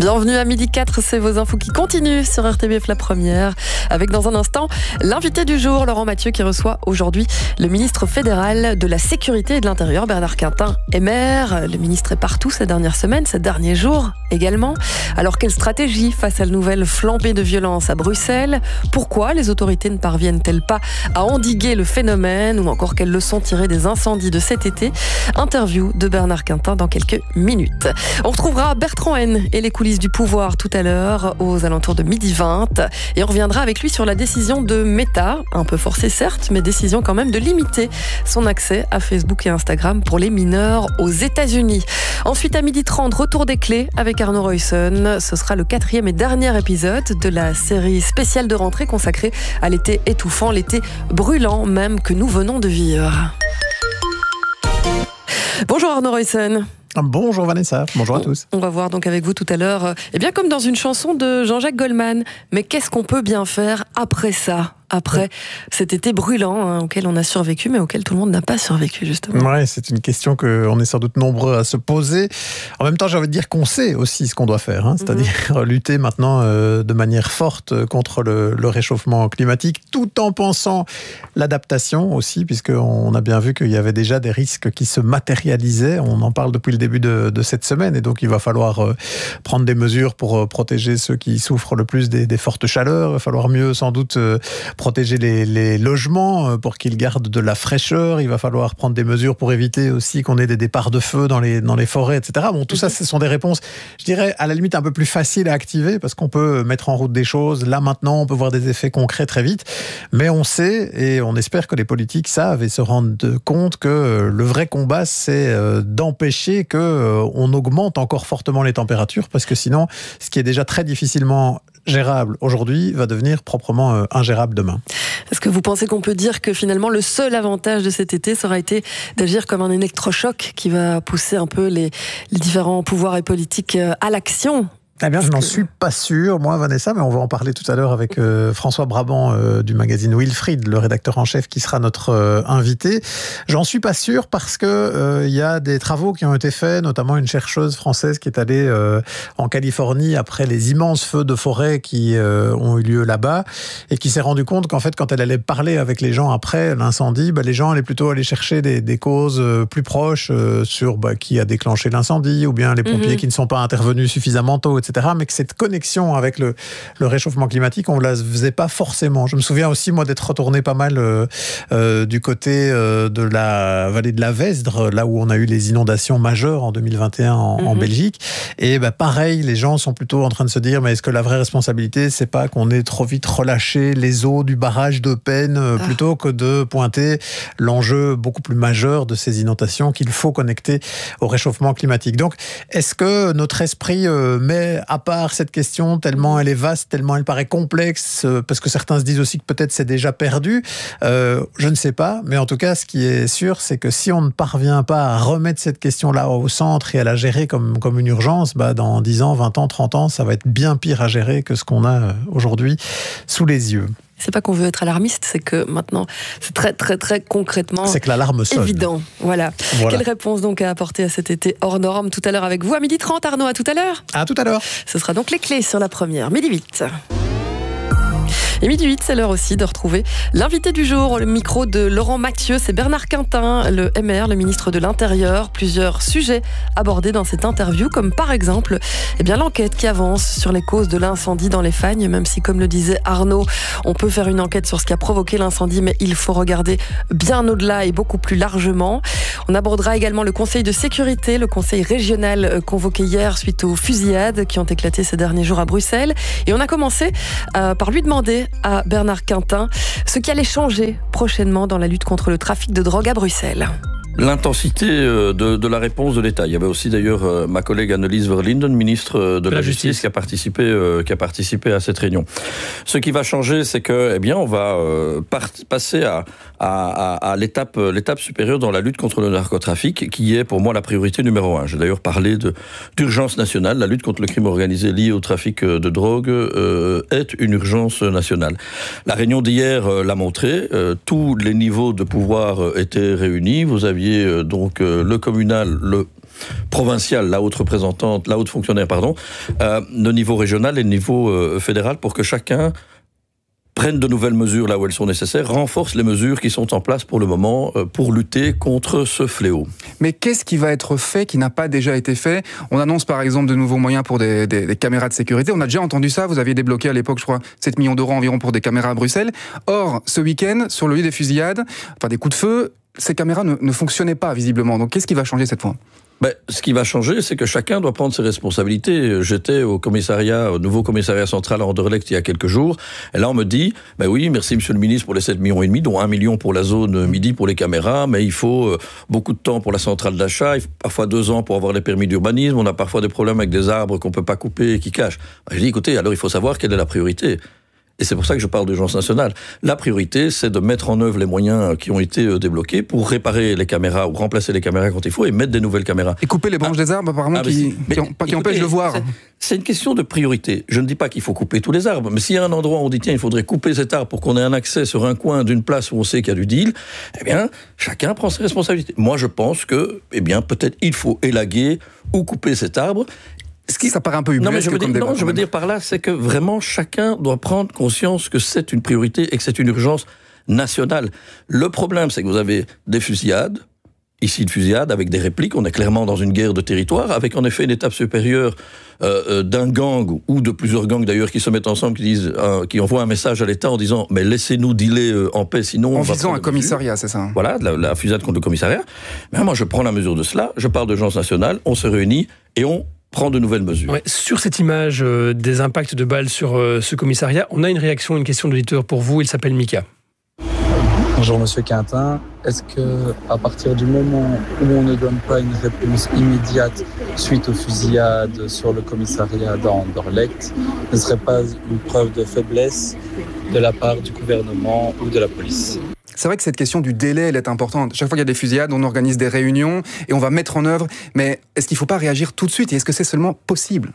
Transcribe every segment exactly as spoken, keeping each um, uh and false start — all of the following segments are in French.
Bienvenue à midi quatre, c'est vos infos qui continuent sur R T B F La Première. Avec dans un instant, l'invité du jour, Laurent Mathieu, qui reçoit aujourd'hui le ministre fédéral de la Sécurité et de l'Intérieur, Bernard Quintin, est maire. Le ministre est partout ces dernières semaines, ces derniers jours également. Alors quelle stratégie face à la nouvelle flambée de violence à Bruxelles? Pourquoi les autorités ne parviennent-elles pas à endiguer le phénomène? Ou encore quelles leçons tirer des incendies de cet été? Interview de Bernard Quintin dans quelques minutes. On retrouvera Bertrand Haine et les coulisses du pouvoir tout à l'heure aux alentours de midi vingt, et on reviendra avec lui sur la décision de Meta, un peu forcée certes, mais décision quand même de limiter son accès à Facebook et Instagram pour les mineurs aux États-Unis. Ensuite à midi trente, retour des clés avec Arnaud Roysson. Ce sera le quatrième et dernier épisode de la série spéciale de rentrée consacrée à l'été étouffant, l'été brûlant même que nous venons de vivre. Bonjour Arnaud Roysson. Bonjour Vanessa, bonjour à tous. On va voir donc avec vous tout à l'heure, eh bien comme dans une chanson de Jean-Jacques Goldman, mais qu'est-ce qu'on peut bien faire après ça ? Après cet été brûlant hein, auquel on a survécu, mais auquel tout le monde n'a pas survécu, justement. Ouais, c'est une question qu'on est sans doute nombreux à se poser. En même temps, j'ai envie de dire qu'on sait aussi ce qu'on doit faire, hein, c'est-à-dire mm-hmm. lutter maintenant euh, de manière forte contre le, le réchauffement climatique, tout en pensant l'adaptation aussi, puisqu'on a bien vu qu'il y avait déjà des risques qui se matérialisaient. On en parle depuis le début de, de cette semaine, et donc il va falloir euh, prendre des mesures pour euh, protéger ceux qui souffrent le plus des, des fortes chaleurs. Il va falloir mieux, sans doute, euh, protéger les, les logements pour qu'ils gardent de la fraîcheur. Il va falloir prendre des mesures pour éviter aussi qu'on ait des départs de feu dans les, dans les forêts, et cetera. Bon, tout ça, ce sont des réponses, je dirais, à la limite un peu plus faciles à activer parce qu'on peut mettre en route des choses. Là, maintenant, on peut voir des effets concrets très vite. Mais on sait et on espère que les politiques savent et se rendent compte que le vrai combat, c'est d'empêcher qu'on augmente encore fortement les températures parce que sinon, ce qui est déjà très difficilement gérable aujourd'hui va devenir proprement euh, ingérable demain. Est-ce que vous pensez qu'on peut dire que finalement le seul avantage de cet été, ça aura été d'agir comme un électrochoc qui va pousser un peu les, les différents pouvoirs et politiques à l'action ? Eh bien, je n'en suis pas sûr, moi, Vanessa, mais on va en parler tout à l'heure avec euh, François Brabant euh, du magazine Wilfried, le rédacteur en chef qui sera notre euh, invité. J'en suis pas sûr parce que euh, il y a des travaux qui ont été faits, notamment une chercheuse française qui est allée euh, en Californie après les immenses feux de forêt qui euh, ont eu lieu là-bas et qui s'est rendu compte qu'en fait, quand elle allait parler avec les gens après l'incendie, bah, les gens allaient plutôt aller chercher des, des causes euh, plus proches euh, sur bah, qui a déclenché l'incendie ou bien les pompiers mmh. qui ne sont pas intervenus suffisamment tôt, et cetera. Mais que cette connexion avec le, le réchauffement climatique, on ne la faisait pas forcément. Je me souviens aussi, moi, d'être retourné pas mal euh, euh, du côté euh, de la vallée de la Vesdre, là où on a eu les inondations majeures en deux mille vingt et un en, mm-hmm. en Belgique. Et bah, pareil, les gens sont plutôt en train de se dire, mais est-ce que la vraie responsabilité, c'est pas qu'on ait trop vite relâché les eaux du barrage de Peine, euh, ah. plutôt que de pointer l'enjeu beaucoup plus majeur de ces inondations qu'il faut connecter au réchauffement climatique. Donc, est-ce que notre esprit euh, met à part cette question, tellement elle est vaste, tellement elle paraît complexe, euh, parce que certains se disent aussi que peut-être c'est déjà perdu, euh, je ne sais pas, mais en tout cas, ce qui est sûr, c'est que si on ne parvient pas à remettre cette question-là au centre et à la gérer comme, comme une urgence, bah, dans dix ans, vingt ans, trente ans, ça va être bien pire à gérer que ce qu'on a aujourd'hui sous les yeux. C'est pas qu'on veut être alarmiste, c'est que maintenant, c'est très, très, très concrètement c'est que l'alarme sonne. Évident. Voilà. voilà. Quelle réponse donc à apporter à cet été hors norme tout à l'heure avec vous à midi trente, Arnaud, à tout à l'heure. À tout à l'heure. Ce sera donc les clés sur la première, midi huit. Et midi huit, c'est l'heure aussi de retrouver l'invité du jour, le micro de Laurent Mathieu, c'est Bernard Quintin, le M R, le ministre de l'Intérieur. Plusieurs sujets abordés dans cette interview, comme par exemple eh bien, l'enquête qui avance sur les causes de l'incendie dans les Fagnes, même si, comme le disait Arnaud, on peut faire une enquête sur ce qui a provoqué l'incendie, mais il faut regarder bien au-delà et beaucoup plus largement. On abordera également le Conseil de sécurité, le Conseil régional convoqué hier suite aux fusillades qui ont éclaté ces derniers jours à Bruxelles. Et on a commencé euh, par lui demander à Bernard Quintin ce qui allait changer prochainement dans la lutte contre le trafic de drogue à Bruxelles. L'intensité de, de la réponse de l'État. Il y avait aussi d'ailleurs ma collègue Annelies Verlinden, ministre de la, la Justice, Justice, qui a participé, euh, qui a participé à cette réunion. Ce qui va changer, c'est que, eh bien, on va euh, part, passer à, à, à, à l'étape, l'étape supérieure dans la lutte contre le narcotrafic, qui est pour moi la priorité numéro un. J'ai d'ailleurs parlé de d'urgence nationale. La lutte contre le crime organisé lié au trafic de drogue euh, est une urgence nationale. La réunion d'hier euh, l'a montré. Euh, tous les niveaux de pouvoir euh, étaient réunis. Vous aviez donc le communal, le provinciale, la haute représentante, la haute fonctionnaire, pardon, euh, le niveau régional et le niveau euh, fédéral pour que chacun prennent de nouvelles mesures là où elles sont nécessaires, renforcent les mesures qui sont en place pour le moment euh, pour lutter contre ce fléau. Mais qu'est-ce qui va être fait qui n'a pas déjà été fait? On annonce par exemple de nouveaux moyens pour des, des, des caméras de sécurité. On a déjà entendu ça, vous aviez débloqué à l'époque, je crois, sept millions d'euros environ pour des caméras à Bruxelles. Or, ce week-end, sur le lieu des fusillades, enfin des coups de feu, ces caméras ne, ne fonctionnaient pas visiblement. Donc qu'est-ce qui va changer cette fois? Ben, ce qui va changer, c'est que chacun doit prendre ses responsabilités. J'étais au commissariat, au nouveau commissariat central à Anderlecht il y a quelques jours. Et là, on me dit, ben oui, merci monsieur le ministre pour les sept millions et demi, dont un million pour la zone midi pour les caméras, mais il faut beaucoup de temps pour la centrale d'achat, il faut parfois deux ans pour avoir les permis d'urbanisme, on a parfois des problèmes avec des arbres qu'on peut pas couper et qui cachent. Ben, je dis, écoutez, alors il faut savoir quelle est la priorité. Et c'est pour ça que je parle d'urgence nationale. La priorité, c'est de mettre en œuvre les moyens qui ont été débloqués pour réparer les caméras ou remplacer les caméras quand il faut et mettre des nouvelles caméras. Et couper les branches ah, des arbres, apparemment, ah, qui, mais, qui, qui, qui empêchent de voir. C'est, c'est une question de priorité. Je ne dis pas qu'il faut couper tous les arbres, mais s'il y a un endroit où on dit, tiens, il faudrait couper cet arbre pour qu'on ait un accès sur un coin d'une place où on sait qu'il y a du deal, eh bien, chacun prend ses responsabilités. Moi, je pense que, eh bien, peut-être il faut élaguer ou couper cet arbre. Ce qui, ça paraît un peu ubuesque. Non, mais je veux dire, non, je veux dire par là, c'est que vraiment chacun doit prendre conscience que c'est une priorité et que c'est une urgence nationale. Le problème, c'est que vous avez des fusillades, ici une fusillade avec des répliques, on est clairement dans une guerre de territoire, avec en effet une étape supérieure euh, d'un gang, ou de plusieurs gangs d'ailleurs, qui se mettent ensemble, qui, disent, euh, qui envoient un message à l'État en disant « mais laissez-nous dealer euh, en paix, sinon… » En visant un commissariat, c'est ça? Voilà, la, la fusillade contre le commissariat. Mais moi, je prends la mesure de cela, je parle d'urgence nationale, on se réunit et on prend de nouvelles mesures. Ouais, sur cette image euh, des impacts de balles sur euh, ce commissariat, on a une réaction, une question d'auditeur pour vous, il s'appelle Mika. Bonjour Monsieur Quintin, est-ce que à partir du moment où on ne donne pas une réponse immédiate suite aux fusillades sur le commissariat d'Anderlecht, ne serait pas une preuve de faiblesse de la part du gouvernement ou de la police? C'est vrai que cette question du délai, elle est importante. Chaque fois qu'il y a des fusillades, on organise des réunions et on va mettre en œuvre. Mais est-ce qu'il ne faut pas réagir tout de suite? Et est-ce que c'est seulement possible?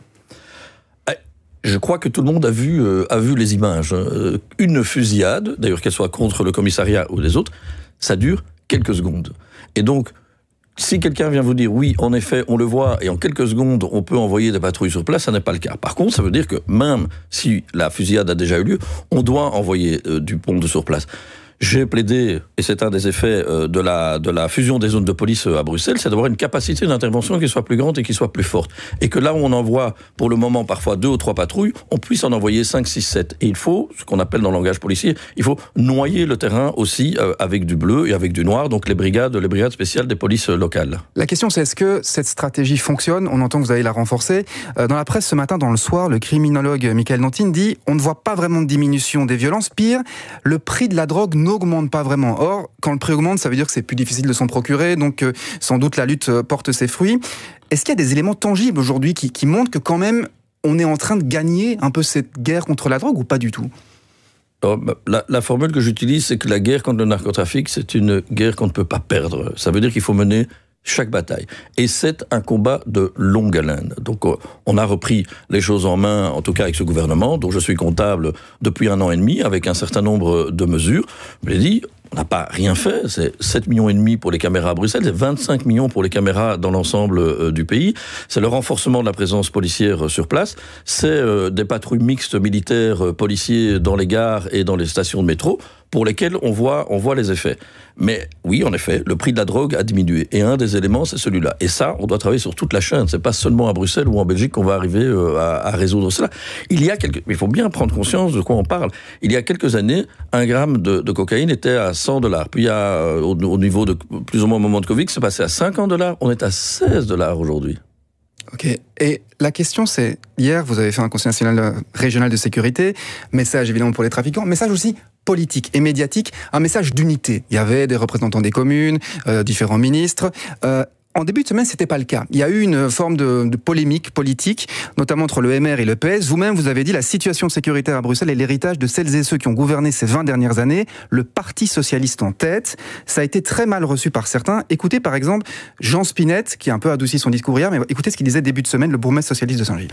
Je crois que tout le monde a vu, euh, a vu les images. Une fusillade, d'ailleurs qu'elle soit contre le commissariat ou les autres, ça dure quelques secondes. Et donc, si quelqu'un vient vous dire, oui, en effet, on le voit, et en quelques secondes, on peut envoyer des patrouilles sur place, ça n'est pas le cas. Par contre, ça veut dire que même si la fusillade a déjà eu lieu, on doit envoyer euh, du pont de sur place. J'ai plaidé, et c'est un des effets de la, de la fusion des zones de police à Bruxelles, c'est d'avoir une capacité d'intervention qui soit plus grande et qui soit plus forte. Et que là où on envoie pour le moment parfois deux ou trois patrouilles, on puisse en envoyer cinq, six, sept. Et il faut, ce qu'on appelle dans le langage policier, il faut noyer le terrain aussi avec du bleu et avec du noir, donc les brigades, les brigades spéciales des polices locales. La question c'est est-ce que cette stratégie fonctionne? On entend que vous allez la renforcer. Dans la presse ce matin, dans le soir, le criminologue Michael Nantine dit on ne voit pas vraiment de diminution des violences. Pire, le prix de la drogue n'augmente pas vraiment. Or, quand le prix augmente, ça veut dire que c'est plus difficile de s'en procurer, donc euh, sans doute la lutte euh, porte ses fruits. Est-ce qu'il y a des éléments tangibles aujourd'hui qui, qui montrent que quand même on est en train de gagner un peu cette guerre contre la drogue ou pas du tout? Alors, la, la formule que j'utilise, c'est que la guerre contre le narcotrafic, c'est une guerre qu'on ne peut pas perdre. Ça veut dire qu'il faut mener chaque bataille. Et c'est un combat de longue haleine. Donc on a repris les choses en main, en tout cas avec ce gouvernement, dont je suis comptable depuis un an et demi, avec un certain nombre de mesures. Je l'ai dit, on n'a pas rien fait, c'est sept millions et demi pour les caméras à Bruxelles, c'est vingt-cinq millions pour les caméras dans l'ensemble euh, du pays, c'est le renforcement de la présence policière sur place, c'est euh, des patrouilles mixtes militaires euh, policiers dans les gares et dans les stations de métro, pour lesquels on voit, on voit les effets. Mais oui, en effet, le prix de la drogue a diminué. Et un des éléments, c'est celui-là. Et ça, on doit travailler sur toute la chaîne. C'est pas seulement à Bruxelles ou en Belgique qu'on va arriver euh, à, à résoudre cela. Il y a quelques... Il faut bien prendre conscience de quoi on parle. Il y a quelques années, un gramme de, de cocaïne était à cent dollars. Puis, il y a, au, au niveau de, plus ou moins au moment de Covid, c'est passé à cinquante dollars. On est à seize dollars aujourd'hui. Ok. Et la question, c'est, hier, vous avez fait un Conseil national régional de sécurité, message évidemment pour les trafiquants, message aussi politique et médiatique, un message d'unité. Il y avait des représentants des communes, euh, différents ministres. Euh, En début de semaine, c'était pas le cas. Il y a eu une forme de, de polémique politique, notamment entre le M R et le P S. Vous-même, vous avez dit la situation sécuritaire à Bruxelles est l'héritage de celles et ceux qui ont gouverné ces vingt dernières années, le Parti socialiste en tête. Ça a été très mal reçu par certains. Écoutez par exemple Jean Spinette, qui a un peu adouci son discours hier, mais écoutez ce qu'il disait début de semaine, le bourgmestre socialiste de Saint-Gilles.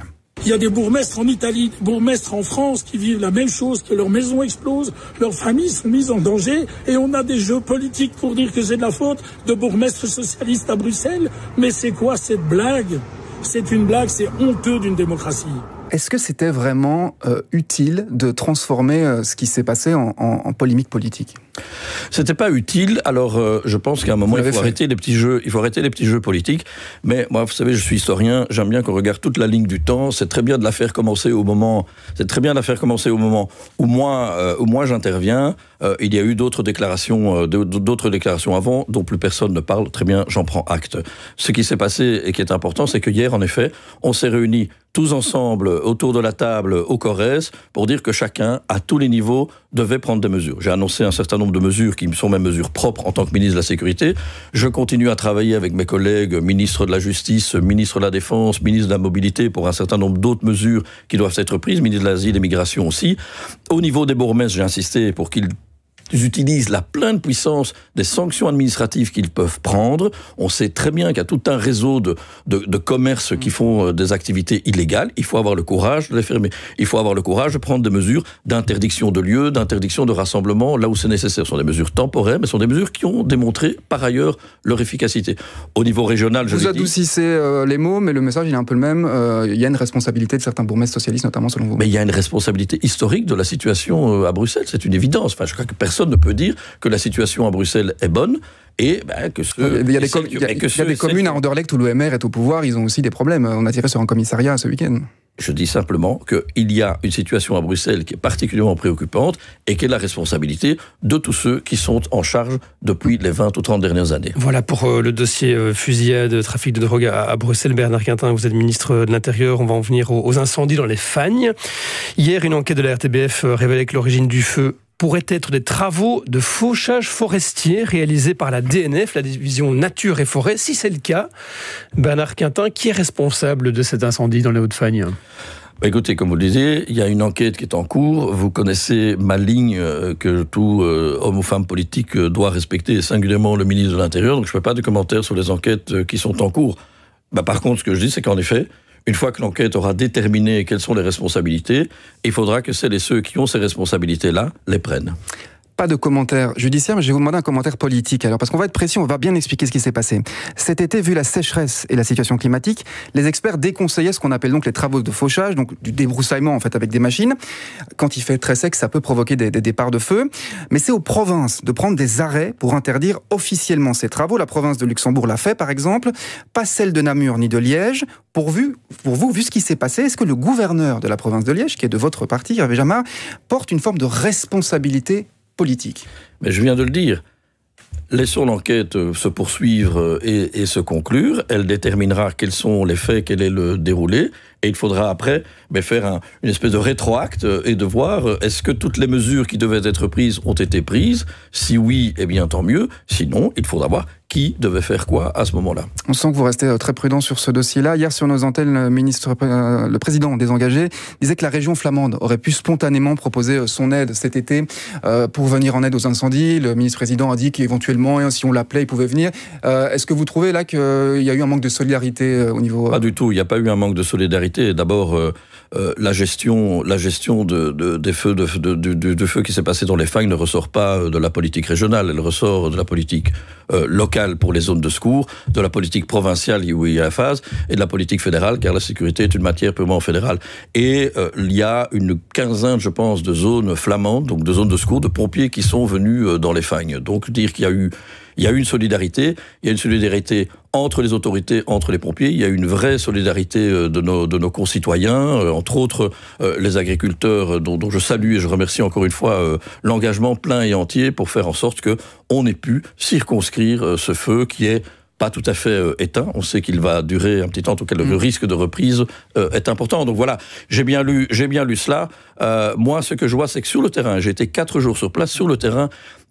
Il y a des bourgmestres en Italie, des bourgmestres en France qui vivent la même chose, que leurs maisons explosent, leurs familles sont mises en danger, et on a des jeux politiques pour dire que c'est de la faute de bourgmestres socialistes à Bruxelles. Mais c'est quoi cette blague ? C'est une blague, c'est honteux d'une démocratie. Est-ce que c'était vraiment euh, utile de transformer euh, ce qui s'est passé en, en, en polémique politique ? C'était pas utile. Alors, euh, je pense qu'à un moment, il faut fait. arrêter les petits jeux. Il faut arrêter les petits jeux politiques. Mais moi, vous savez, je suis historien. J'aime bien qu'on regarde toute la ligne du temps. C'est très bien de la faire commencer au moment. C'est très bien de la faire commencer au moment où moi, euh, où moi j'interviens. Euh, il y a eu d'autres déclarations, euh, d'autres déclarations avant, dont plus personne ne parle. Très bien, j'en prends acte. Ce qui s'est passé et qui est important, c'est que hier, en effet, on s'est réunis tous ensemble autour de la table au Corrèze pour dire que chacun, à tous les niveaux, devait prendre des mesures. J'ai annoncé un certain nombre de mesures qui sont mes mesures propres en tant que ministre de la Sécurité. Je continue à travailler avec mes collègues ministres de la Justice, ministre de la Défense, ministre de la Mobilité pour un certain nombre d'autres mesures qui doivent être prises, ministre de l'Asile et Migration aussi. Au niveau des bourgmestres, j'ai insisté pour qu'ils Ils utilisent la pleine puissance des sanctions administratives qu'ils peuvent prendre. On sait très bien qu'il y a tout un réseau de, de, de commerces qui font des activités illégales. Il faut avoir le courage de les fermer. Il faut avoir le courage de prendre des mesures d'interdiction de lieux, d'interdiction de rassemblement, là où c'est nécessaire. Ce sont des mesures temporaires, mais ce sont des mesures qui ont démontré, par ailleurs, leur efficacité. Au niveau régional, je Vous adoucissez euh, les mots, mais le message, il est un peu le même. Euh, il y a une responsabilité de certains bourgmestres socialistes, notamment, selon vous. Mais il y a une responsabilité historique de la situation à Bruxelles. C'est une évidence. Enfin, je crois que personne Personne ne peut dire que la situation à Bruxelles est bonne et ben, que ceux... Il y a des, com- il y a, il y a des communes à Anderlecht où l'O M R est au pouvoir, ils ont aussi des problèmes. On a tiré sur un commissariat ce week-end. Je dis simplement qu'il y a une situation à Bruxelles qui est particulièrement préoccupante et qui est la responsabilité de tous ceux qui sont en charge depuis les vingt ou trente dernières années. Voilà pour euh, le dossier euh, fusillade, trafic de drogue à, à Bruxelles. Bernard Quintin, vous êtes ministre de l'Intérieur. On va en venir aux, aux incendies dans les Fagnes. Hier, une enquête de la R T B F révélait que l'origine du feu pourrait être des travaux de fauchage forestier réalisés par la D N F, la division Nature et Forêt. Si c'est le cas, Bernard Quintin, qui est responsable de cet incendie dans les Hauts-de-Fagne ? Bah écoutez, comme vous le disiez, il y a une enquête qui est en cours. Vous connaissez ma ligne euh, que tout euh, homme ou femme politique euh, doit respecter, singulièrement le ministre de l'Intérieur. Donc je ne fais pas de commentaires sur les enquêtes euh, qui sont en cours. Bah, par contre, ce que je dis, c'est qu'en effet, une fois que l'enquête aura déterminé quelles sont les responsabilités, il faudra que celles et ceux qui ont ces responsabilités-là les prennent. Pas de commentaire judiciaire, mais je vais vous demander un commentaire politique. Alors, parce qu'on va être précis, on va bien expliquer ce qui s'est passé. Cet été, vu la sécheresse et la situation climatique, les experts déconseillaient ce qu'on appelle donc les travaux de fauchage, donc du débroussaillement en fait avec des machines. Quand il fait très sec, ça peut provoquer des, des départs de feu. Mais c'est aux provinces de prendre des arrêts pour interdire officiellement ces travaux. La province de Luxembourg l'a fait, par exemple. Pas celle de Namur ni de Liège. Pour, vu, pour vous, vu ce qui s'est passé, est-ce que le gouverneur de la province de Liège, qui est de votre parti, Hervé Jamard, porte une forme de responsabilité politique? Mais je viens de le dire. Laissons l'enquête se poursuivre et, et se conclure. Elle déterminera quels sont les faits, quel est le déroulé. Et il faudra après mais faire un, une espèce de rétroacte et de voir est-ce que toutes les mesures qui devaient être prises ont été prises. Si oui, eh bien tant mieux. Sinon, il faudra voir qui devait faire quoi à ce moment-là. On sent que vous restez très prudent sur ce dossier-là. Hier, sur nos antennes, le, ministre, euh, le président des engagés disait que la région flamande aurait pu spontanément proposer son aide cet été euh, pour venir en aide aux incendies. Le ministre-président a dit qu'éventuellement, si on l'appelait, il pouvait venir. Euh, est-ce que vous trouvez là qu'il y a eu un manque de solidarité au niveau... Pas du tout. Il n'y a pas eu un manque de solidarité. D'abord, euh, euh, la gestion, la gestion de, de, des feux, de, de, de, de feux qui s'est passé dans les Fagnes ne ressort pas de la politique régionale. Elle ressort de la politique euh, locale pour les zones de secours, de la politique provinciale où il y a la phase, et de la politique fédérale, car la sécurité est une matière purement fédérale. Et euh, il y a une quinzaine, je pense, de zones flamandes, donc de zones de secours, de pompiers qui sont venus euh, dans les Fagnes. Donc dire qu'il y a eu Il y a eu une solidarité, il y a une solidarité entre les autorités, entre les pompiers, il y a une vraie solidarité de nos, de nos concitoyens, entre autres euh, les agriculteurs dont, dont je salue et je remercie encore une fois euh, l'engagement plein et entier pour faire en sorte qu'on ait pu circonscrire euh, ce feu qui est pas tout à fait euh, éteint. On sait qu'il va durer un petit temps, en tout cas le mmh. risque de reprise euh, est important. Donc voilà, j'ai bien lu, j'ai bien lu cela. Euh, moi, ce que je vois, c'est que sur le terrain, j'ai été quatre jours sur place, sur le terrain,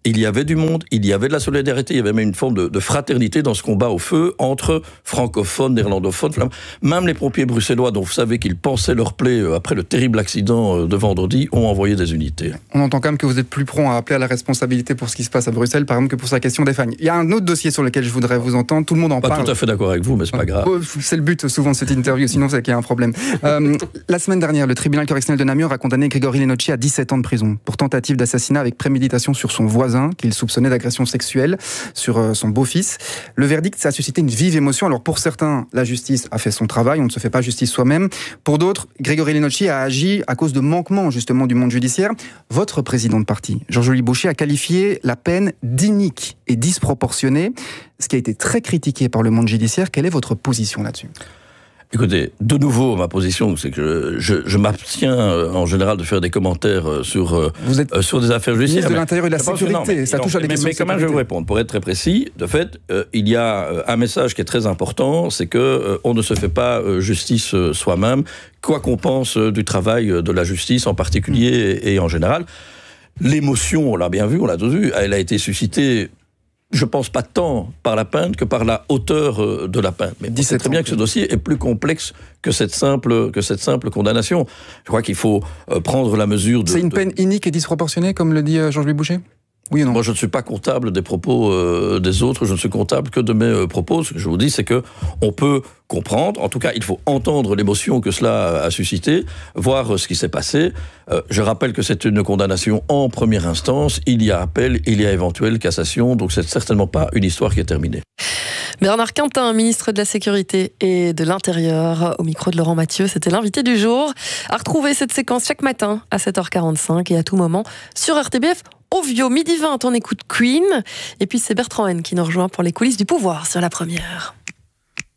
il y avait du monde, il y avait de la solidarité, il y avait même une forme de, de fraternité dans ce combat au feu entre francophones, néerlandophones, flamands. Même les pompiers bruxellois, dont vous savez qu'ils pensaient leur plaie après le terrible accident de vendredi, ont envoyé des unités. On entend quand même que vous êtes plus prompt à appeler à la responsabilité pour ce qui se passe à Bruxelles, par exemple, que pour sa question des fagnes. Il y a un autre dossier sur lequel je voudrais vous entendre, tout le monde en pas parle. Pas tout à fait d'accord avec vous, mais c'est pas grave. C'est le but souvent de cette interview, sinon c'est qu'il y a un problème. Euh, la semaine dernière, le tribunal correctionnel de Namur a condamné Grégory Lenocci à dix-sept ans de prison pour tentative d'assassinat avec préméditation sur son voisin, qu'il soupçonnait d'agression sexuelle sur euh, son beau-fils. Le verdict, ça a suscité une vive émotion. Alors pour certains, la justice a fait son travail, on ne se fait pas justice soi-même. Pour d'autres, Grégory Lenocci a agi à cause de manquements justement du monde judiciaire. Votre président de parti, Georges-Louis Boucher, a qualifié la peine d'inique et disproportionnée, ce qui a été très critiqué par le monde judiciaire. Quelle est votre position là-dessus ? Écoutez, de nouveau, ma position, c'est que je, je, je m'abstiens euh, en général de faire des commentaires euh, sur, euh, vous êtes euh, sur des affaires judiciaires. Ministre de l'Intérieur et de la Sécurité, non, mais, ça touche non, à des mais, questions mais quand même, je vais vous répondre. Pour être très précis, de fait, euh, il y a euh, un message qui est très important, c'est que euh, on ne se fait pas euh, justice euh, soi-même, quoi qu'on pense euh, du travail de la justice en particulier et, et en général. L'émotion, on l'a bien vu, on l'a tous vu, elle a été suscitée, je pense pas tant par la peine que par la hauteur de la peine. Mais c'est très bien que ce dossier est plus complexe que cette simple, que cette simple condamnation. Je crois qu'il faut prendre la mesure de... C'est une peine inique et disproportionnée, comme le dit Georges-Louis Boucher ? Oui ou non ? Moi, je ne suis pas comptable des propos euh, des autres, je ne suis comptable que de mes euh, propos. Ce que je vous dis, c'est que on peut comprendre, en tout cas, il faut entendre l'émotion que cela a suscité, voir euh, ce qui s'est passé. Euh, je rappelle que c'est une condamnation en première instance, il y a appel, il y a éventuelle cassation, donc c'est certainement pas une histoire qui est terminée. Bernard Quintin, ministre de la Sécurité et de l'Intérieur, au micro de Laurent Mathieu, c'était l'invité du jour. À retrouver cette séquence chaque matin à sept heures quarante-cinq et à tout moment sur R T B F. Ovio, midi vingt, on écoute Queen. Et puis c'est Bertrand Haine qui nous rejoint pour les coulisses du pouvoir sur la première.